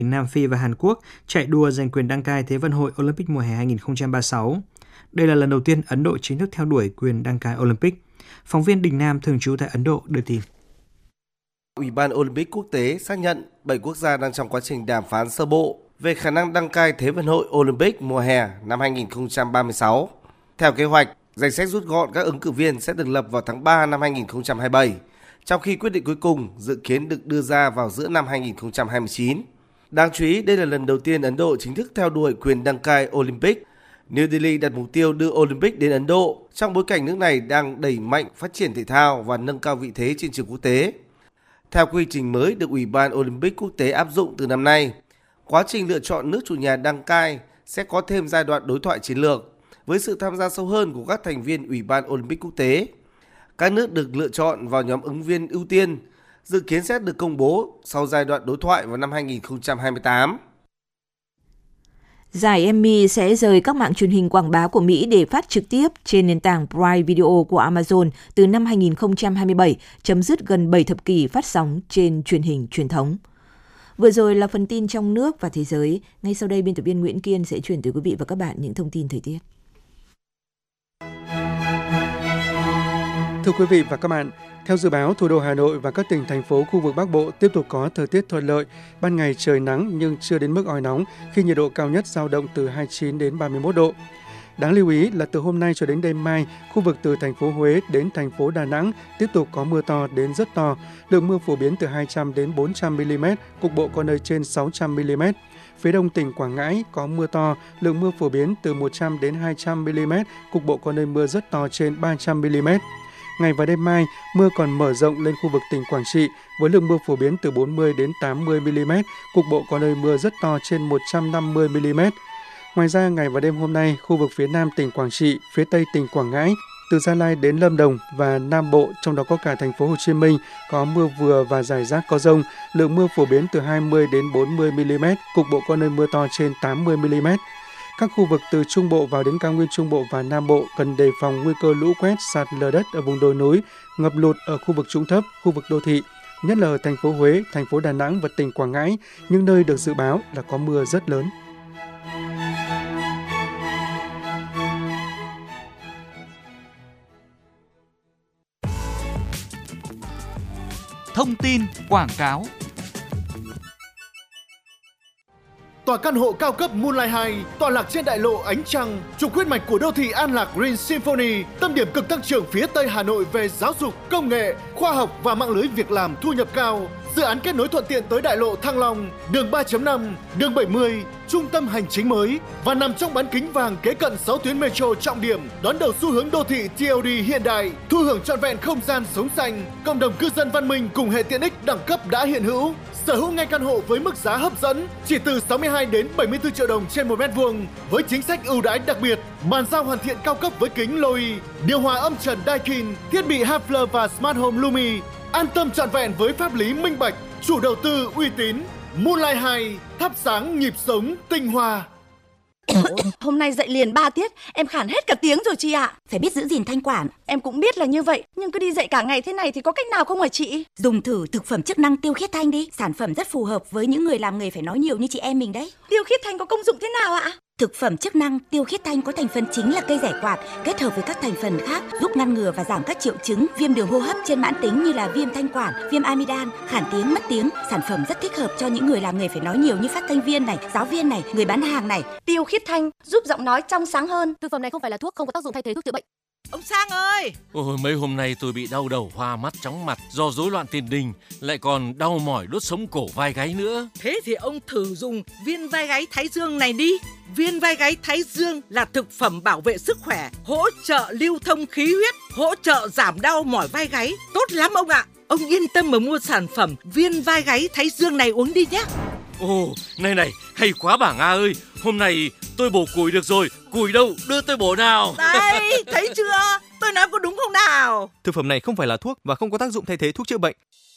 Nam Phi và Hàn Quốc chạy đua giành quyền đăng cai Thế vận hội Olympic mùa hè 2036. Đây là lần đầu tiên Ấn Độ chính thức theo đuổi quyền đăng cai Olympic. Phóng viên Đình Nam thường trú tại Ấn Độ đưa tin. Ủy ban Olympic quốc tế xác nhận 7 quốc gia đang trong quá trình đàm phán sơ bộ về khả năng đăng cai Thế vận hội Olympic mùa hè năm 2036. Theo kế hoạch, danh sách rút gọn các ứng cử viên sẽ được lập vào tháng 3 năm 2027, trong khi quyết định cuối cùng dự kiến được đưa ra vào giữa năm 2029. Đáng chú ý, đây là lần đầu tiên Ấn Độ chính thức theo đuổi quyền đăng cai Olympic. New Delhi đặt mục tiêu đưa Olympic đến Ấn Độ trong bối cảnh nước này đang đẩy mạnh phát triển thể thao và nâng cao vị thế trên trường quốc tế. Theo quy trình mới được Ủy ban Olympic quốc tế áp dụng từ năm nay, quá trình lựa chọn nước chủ nhà đăng cai sẽ có thêm giai đoạn đối thoại chiến lược với sự tham gia sâu hơn của các thành viên Ủy ban Olympic quốc tế. Các nước được lựa chọn vào nhóm ứng viên ưu tiên dự kiến sẽ được công bố sau giai đoạn đối thoại vào năm 2028. Giải Emmy sẽ rời các mạng truyền hình quảng bá của Mỹ để phát trực tiếp trên nền tảng Prime Video của Amazon từ năm 2027, chấm dứt gần 7 thập kỷ phát sóng trên truyền hình truyền thống. Vừa rồi là phần tin trong nước và thế giới. Ngay sau đây, biên tập viên Nguyễn Kiên sẽ chuyển tới quý vị và các bạn những thông tin thời tiết. Thưa quý vị và các bạn, theo dự báo, thủ đô Hà Nội và các tỉnh, thành phố khu vực Bắc Bộ tiếp tục có thời tiết thuận lợi. Ban ngày trời nắng nhưng chưa đến mức oi nóng khi nhiệt độ cao nhất dao động từ 29 đến 31 độ. Đáng lưu ý là từ hôm nay cho đến đêm mai, khu vực từ thành phố Huế đến thành phố Đà Nẵng tiếp tục có mưa to đến rất to. Lượng mưa phổ biến từ 200 đến 400 mm, cục bộ có nơi trên 600 mm. Phía đông tỉnh Quảng Ngãi có mưa to, lượng mưa phổ biến từ 100 đến 200 mm, cục bộ có nơi mưa rất to trên 300 mm. Ngày và đêm mai, mưa còn mở rộng lên khu vực tỉnh Quảng Trị với lượng mưa phổ biến từ 40 đến 80 mm, cục bộ có nơi mưa rất to trên 150 mm. Ngoài ra, ngày và đêm hôm nay, khu vực phía Nam tỉnh Quảng Trị, phía Tây tỉnh Quảng Ngãi, từ Gia Lai đến Lâm Đồng và Nam Bộ, trong đó có cả thành phố Hồ Chí Minh, có mưa vừa và rải rác có dông, lượng mưa phổ biến từ 20 đến 40 mm, cục bộ có nơi mưa to trên 80 mm. Các khu vực từ Trung Bộ vào đến cao nguyên Trung Bộ và Nam Bộ cần đề phòng nguy cơ lũ quét, sạt lở đất ở vùng đồi núi, ngập lụt ở khu vực trũng thấp, khu vực đô thị, nhất là ở thành phố Huế, thành phố Đà Nẵng và tỉnh Quảng Ngãi, những nơi được dự báo là có mưa rất lớn. Thông tin quảng cáo. Tòa căn hộ cao cấp Moonlight 2 tọa lạc trên đại lộ Ánh Trăng, trục huyết mạch của đô thị An Lạc Green Symphony, tâm điểm cực tăng trưởng phía Tây Hà Nội về giáo dục, công nghệ, khoa học và mạng lưới việc làm thu nhập cao. Dự án kết nối thuận tiện tới đại lộ Thăng Long, đường 3.5, đường 70, trung tâm hành chính mới và nằm trong bán kính vàng kế cận 6 tuyến metro trọng điểm, đón đầu xu hướng đô thị TOD hiện đại, thu hưởng trọn vẹn không gian sống xanh, cộng đồng cư dân văn minh cùng hệ tiện ích đẳng cấp đã hiện hữu. Sở hữu ngay căn hộ với mức giá hấp dẫn chỉ từ 62 đến 74 triệu đồng trên 1 mét vuông với chính sách ưu đãi đặc biệt, bàn giao hoàn thiện cao cấp với kính Loi, điều hòa âm trần Daikin, thiết bị Hafler và Smart Home Lumi, an tâm trọn vẹn với pháp lý minh bạch, chủ đầu tư uy tín. Moonlight 2, thắp sáng nhịp sống tinh hoa. Hôm nay dậy liền 3 tiết, em khản hết cả tiếng rồi chị ạ. Phải biết giữ gìn thanh quản. Em cũng biết là như vậy, nhưng cứ đi dậy cả ngày thế này thì có cách nào không hả chị? Dùng thử thực phẩm chức năng Tiêu Khiết Thanh đi. Sản phẩm rất phù hợp với những người làm nghề phải nói nhiều như chị em mình đấy. Tiêu Khiết Thanh có công dụng thế nào ạ? Thực phẩm chức năng Tiêu Khiết Thanh có thành phần chính là cây rẻ quạt, kết hợp với các thành phần khác giúp ngăn ngừa và giảm các triệu chứng viêm đường hô hấp trên mãn tính như là viêm thanh quản, viêm amidan, khản tiếng, mất tiếng. Sản phẩm rất thích hợp cho những người làm nghề phải nói nhiều như phát thanh viên này, giáo viên này, người bán hàng này. Tiêu Khiết Thanh giúp giọng nói trong sáng hơn. Thực phẩm này không phải là thuốc, không có tác dụng thay thế thuốc chữa bệnh. Ông Sang ơi! Ôi, mấy hôm nay tôi bị đau đầu, hoa mắt, chóng mặt do rối loạn tiền đình, lại còn đau mỏi đốt sống cổ vai gáy nữa. Thế thì ông thử dùng viên vai gáy Thái Dương này đi. Viên vai gáy Thái Dương là thực phẩm bảo vệ sức khỏe, hỗ trợ lưu thông khí huyết, hỗ trợ giảm đau mỏi vai gáy. Tốt lắm ông ạ! Ông yên tâm mà mua sản phẩm viên vai gáy Thái Dương này uống đi nhé. Ồ, này, hay quá bà Nga ơi! Hôm nay tôi bổ củi được rồi, củi đâu, đưa tôi bổ nào. Đây, thấy chưa? Tôi nói có đúng không nào? Thực phẩm này không phải là thuốc và không có tác dụng thay thế thuốc chữa bệnh.